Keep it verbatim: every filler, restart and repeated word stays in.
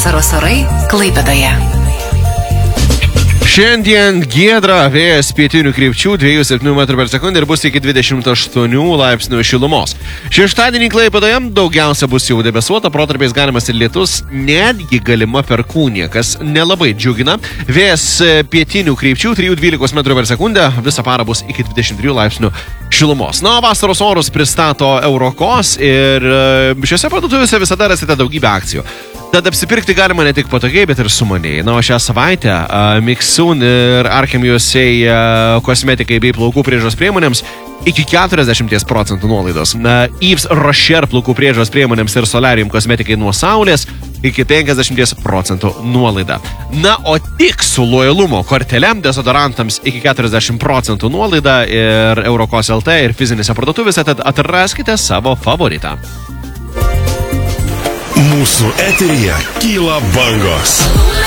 Vasaros orai Klaipėdoje. Šiandien giedra, vėjas pietinių krypčių dviejų komma septynių metrų per sekundę ir bus iki dvidešimt aštuonių laipsnių šilumos. Šeštadienį Klaipėdoje daugiausia bus jau debesuota, protarpiais galimas ir lietus, netgi galima perkūnija, kas nelabai džiugina. Vėjas pietinių krypčių trijų komma dvylikos metrų per sekundę, visą parą bus iki dvidešimt trijų laipsnių šilumos. Na, vasaros orus pristato Eurokos ir šiose parduotuvėse visada rasite daugybę akcijų. Tad apsipirkti galima ne tik patogiai, bet ir sumaniai. Na, o šią savaitę uh, Mixun ir Archem U S A uh, kosmetikai bei plaukų priežiūros priemonėms iki keturiasdešimt procentų nuolaidos. Na, Yves Rocher plaukų priežiūros priemonėms ir Solarium kosmetikai nuo saulės iki penkiasdešimt procentų nuolaida. Na, o tik su lojalumo kortelėm dezodorantams iki keturiasdešimt procentų nuolaida ir Eurokos L T ir fizinėse parduotuvėse, tad atraskite savo favoritą. Mūsų eteryje kyla bangos.